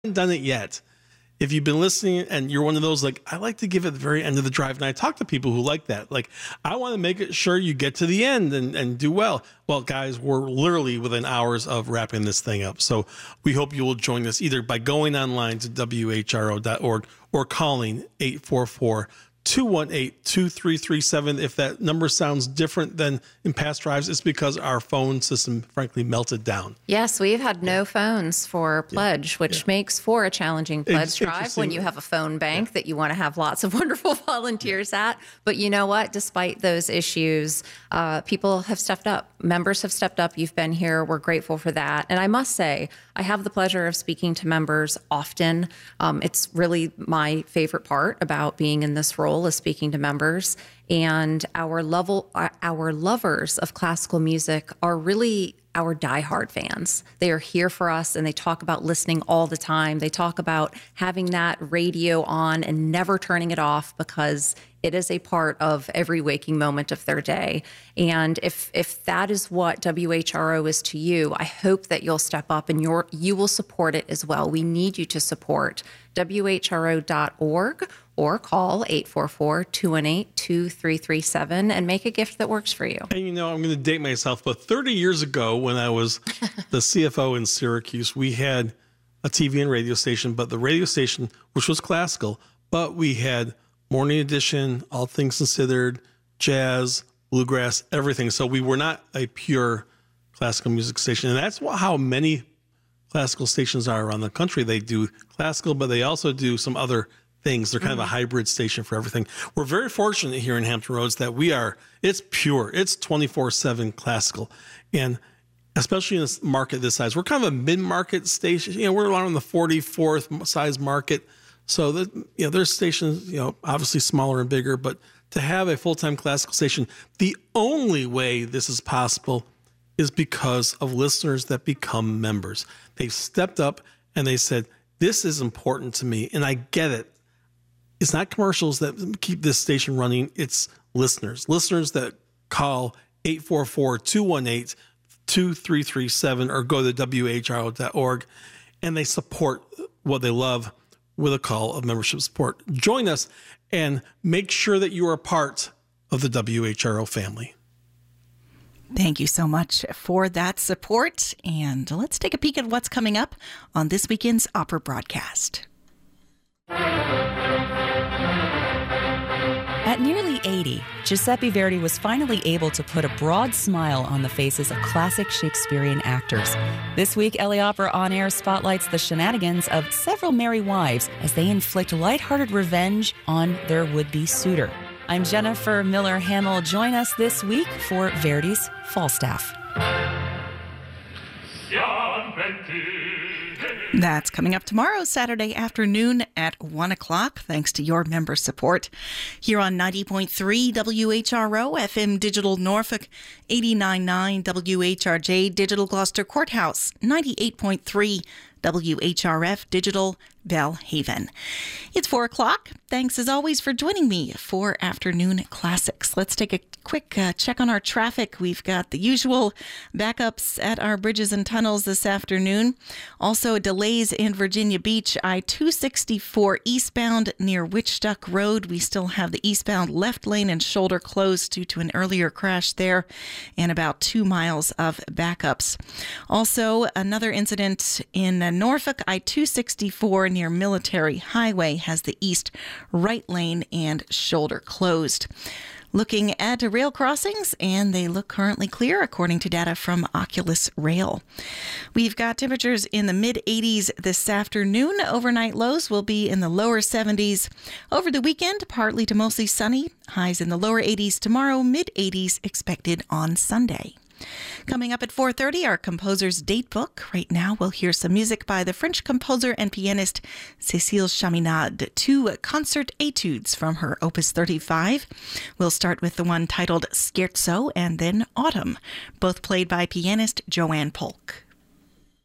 haven't done it yet, if you've been listening and you're one of those, like, I like to give it the very end of the drive. And I talk to people who like that. Like, I want to make it sure you get to the end and do well. Well, guys, we're literally within hours of wrapping this thing up. So we hope you will join us either by going online to WHRO.org or calling 844-218-2337. If that number sounds different than in past drives, it's because our phone system, frankly, melted down. Yes, we've had no phones for Pledge, which makes for a challenging Pledge drive when you have a phone bank that you want to have lots of wonderful volunteers at. But you know what? Despite those issues, people have stepped up. Members have stepped up. You've been here. We're grateful for that. And I must say, I have the pleasure of speaking to members often. It's really my favorite part about being in this role is speaking to members. And our lovers of classical music are really our diehard fans. They are here for us and they talk about listening all the time. They talk about having that radio on and never turning it off because it is a part of every waking moment of their day. And if that is what WHRO is to you, I hope that you'll step up and you will support it as well. We need you to support WHRO.org or call 844-218-2337 and make a gift that works for you. And you know, I'm going to date myself, but 30 years ago when I was the CFO in Syracuse, we had a TV and radio station, but the radio station, which was classical, but we had Morning Edition, All Things Considered, jazz, bluegrass, everything. So we were not a pure classical music station. And that's how many classical stations are around the country. They do classical, but they also do some other things. They're kind of a hybrid station for everything. We're very fortunate here in Hampton Roads that it's pure. It's 24/7 classical. And especially in a market this size, we're kind of a mid-market station. You know, we're around the 44th size market. So there's stations, obviously smaller and bigger, but to have a full-time classical station, the only way this is possible is because of listeners that become members. They've stepped up and they said, this is important to me. And I get it. It's not commercials that keep this station running. It's listeners that call 844-218-2337 or go to WHRO.org and they support what they love with a call of membership support. Join us and make sure that you are a part of the WHRO family. Thank you so much for that support. And let's take a peek at what's coming up on this weekend's opera broadcast. At nearly 80, Giuseppe Verdi was finally able to put a broad smile on the faces of classic Shakespearean actors. This week, LA Opera On Air spotlights the shenanigans of several merry wives as they inflict lighthearted revenge on their would-be suitor. I'm Jennifer Miller-Hamill. Join us this week for Verdi's Falstaff. That's coming up tomorrow, Saturday afternoon at 1 o'clock, thanks to your member support. Here on 90.3 WHRO, FM Digital Norfolk, 89.9 WHRJ Digital Gloucester Courthouse, 98.3 WHRF Digital Bellhaven. It's 4 o'clock. Thanks as always for joining me for Afternoon Classics. Let's take a quick check on our traffic. We've got the usual backups at our bridges and tunnels this afternoon. Also delays in Virginia Beach, I-264 eastbound near Witchduck Road. We still have the eastbound left lane and shoulder closed due to an earlier crash there and about 2 miles of backups. Also, another incident in Norfolk, I-264 near Military Highway has the east right lane and shoulder closed. Looking at rail crossings, and they look currently clear according to data from Oculus Rail. We've got temperatures in the mid-80s this afternoon. Overnight lows will be in the lower 70s. Over the weekend, partly to mostly sunny. Highs in the lower 80s tomorrow, mid-80s expected on Sunday. Coming up at 4:30, our composer's date book. Right now, we'll hear some music by the French composer and pianist Cécile Chaminade, 2 concert etudes from her Opus 35. We'll start with the one titled Scherzo and then Autumn, both played by pianist Joanne Polk.